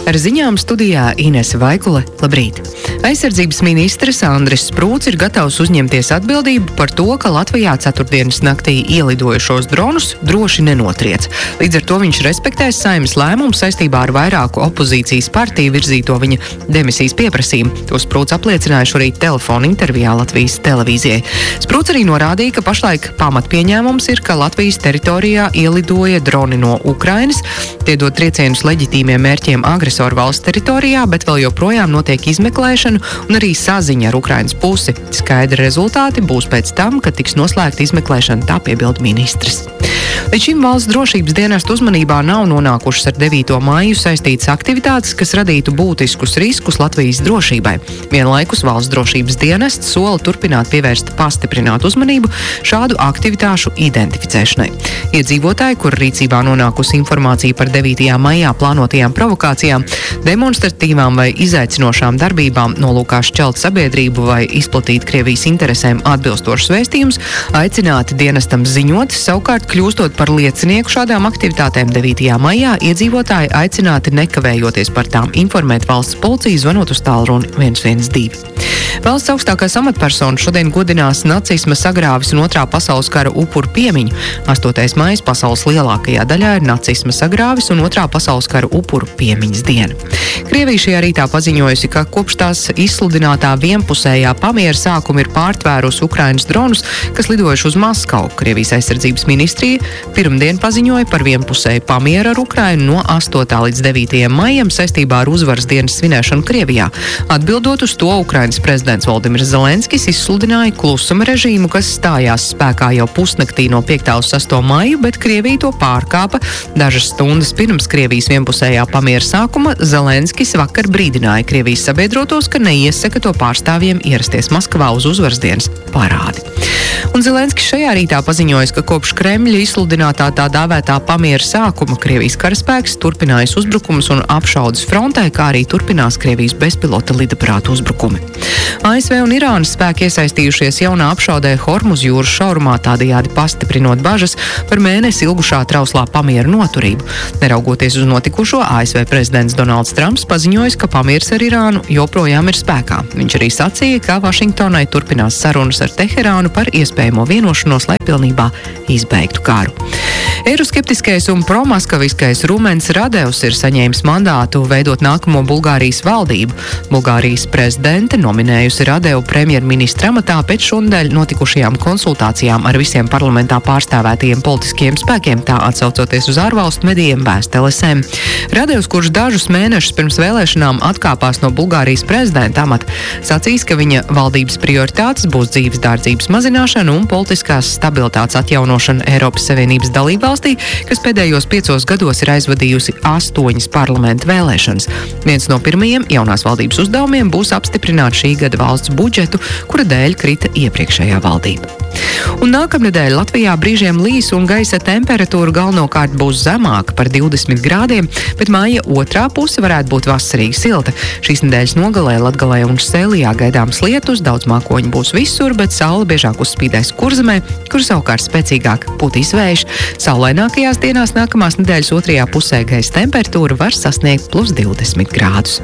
Ar ziņām studijā Inese Vaikule. Labrīt! Aizsardzības ministrs Andris Sprūts ir gatavs uzņemties atbildību par to, ka Latvijā ceturtdienas naktī ielidojušos dronus droši nenotriec. Līdz ar to viņš respektēs Saeimas lēmumu saistībā ar vairāku opozīcijas partiju virzīto viņa demisijas pieprasījumu. To Sprūts apliecinājuši arī telefona intervijā Latvijas televīzijai. Sprūts arī norādīja, ka pašlaik pamatpieņēmums ir, ka Latvijas teritorijā ielidoja droni no Ukrainas. Tie dod triecienus leģitīmiem mērķiem agresoru valsts teritorijā, bet vēl joprojām notiek izmeklēšana un arī saziņa ar Ukrainas pusi. Skaidri rezultāti būs pēc tam, kad tiks noslēgta izmeklēšana, tā piebilda ministrs. Līdz šim valsts drošības dienestu uzmanībā nav nonākušas ar 9. maiju saistītas aktivitātes, kas radītu būtiskus riskus Latvijas drošībai. Vienlaikus valsts drošības dienests sola turpināt pievērst pastiprinātu uzmanību šādu aktivitāšu identificēšanai. Iedzīvotāji, kur rīcībā nonākusi informācija par 9. maijā plānotajām provokācijām, demonstratīvām vai izaicinošām darbībām, nolūkā šķelt sabiedrību vai izplatīt Krievijas interesēm atbilstošus vēstījumus, aicināti dienestam ziņot, savukārt kļūstot par liecinieku šādām aktivitātēm 9. maijā, iedzīvotāji aicināti nekavējoties par tām informēt valsts policiju, zvanot uz tālruni 112. Valsts augstākās amatpersonas šodien godinās nacisma sagrāvis un Otrā pasaules kara upuru piemiņu. 8. maijs pasaules lielākajā daļā ir nacisma sagrāvis un Otrā pasaules kara upuru piemiņas diena. Krievija šajā rītā paziņojusi, ka kopš tās izsludinātā vienpusējā pamiera sākuma ir pārtvērusi Ukrainas dronus, kas lidojuši uz Maskavu. Krievijas aizsardzības ministrija pirmdien paziņoja par vienpusēju pamieru ar Ukrainu no 8. līdz 9. maijam saistībā ar uzvaras dienas svinēšanu Krievijā. Atbildot uz to, Ukrainas prezidents Voldimirs Zelenskis izsludināja klusuma režīmu, kas stājās spēkā jau pusnaktī no 5. uz 6. maiju, bet Krievija to pārkāpa. Dažas stundas pirms Krievijas vienpusējā pamiera sākuma Zelenskis vakar brīdināja Krievijas sabiedrotos, ka neiesaka to pārstāvjiem ierasties Maskavā uz uzvaras dienas parādi. Un Zelenskis šajā rītā paziņoja, ka kopš Kremļa izsludinātā tā dāvētā pamiera sākuma Krievijas karaspēks turpinājis uzbrukumus un apšaudes frontē, kā arī turpinās Krievijas bezpilota lidaparātu uzbrukumi. ASV un Irānas spēki iesaistījušies jaunā apšaudē Hormuz jūras šaurumā, tādējādi pastiprinot bažas par mēnesi ilgušā trauslā pamiera noturību. Neraugoties uz notikušo, ASV prezidents Donalds Trumps paziņoja, ka pamieris ar Irānu joprojām ir spēkā. Viņš arī sacīja, ka Vašingtonai turpinās sarunas ar Teherānu par iespējamo vienošanos, lai pilnībā izbeigtu karu. Eiroskeptiskais un promaskaviskais Rumens Radevs ir saņēmis mandātu veidot nākamo Bulgārijas valdību. Bulgārijas prezidente nominējusi Radevu premjerministra amatā pēc šonadēļ notikušajām konsultācijām ar visiem parlamentā pārstāvētajiem politiskiem spēkiem, tā atsaucoties uz ārvalstu medijiem vēsta LSM. Radevs, kurš dažus mēnešus pirms vēlēšanām atkāpās no Bulgārijas prezidenta amata, sacīs, ka viņa valdības prioritātes būs dzīves dārdzības mazināšana un politiskās stabilitātes atjaunošana Eiropas Savienības dalībvalstī, kas pēdējos 5 gados ir aizvadījusi 8 parlamenta vēlēšanas. Viens no pirmajiem jaunās valdības uzdevumiem būs apstiprināt šī gada valsts budžetu, kura dēļ krita iepriekšējā valdība. Un nākamnedēļ Latvijā brīžiem līs un gaisa temperatūra galvenokārt būs zemāka par 20 grādiem, bet māja otrā puse varētu būt vasarīgi silta. Šīs nedēļas nogalē Latgalē un Sēlijā gaidāms lietus, daudz mākoņu būs visur, bet saule biežāk uzspīdēs Kurzemē, kur savukārt spēcīgāk putīs vējš. Saulainākajās dienās nākamās nedēļas otrajā pusē gaisa temperatūra var sasniegt plus 20 grādus.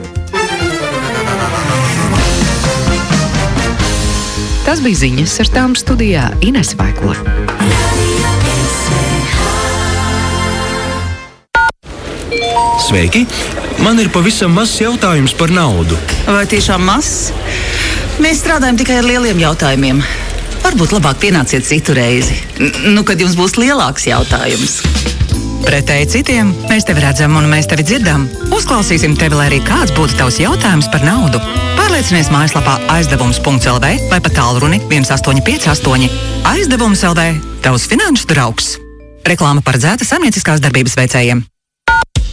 Tas bija ziņas, ar tām studijā Inese Vaikule. Sveiki! Man ir pavisam mazs jautājums par naudu. Vai tiešām mazs? Mēs strādājam tikai ar lieliem jautājumiem. Varbūt labāk pienāciet citu reizi. Kad jums būs lielāks jautājums. Pretēji citiem, mēs tevi redzam un mēs tevi dzirdam. Uzklausīsim tevi, lai arī kāds būtu tavs jautājums par naudu. Pārliecinies mājaslapā aizdevums.lv vai pa tālruni 1858. Aizdevums.lv – tavs finanšu draugs. Reklāma paredzēta saimnieciskās darbības veicējiem.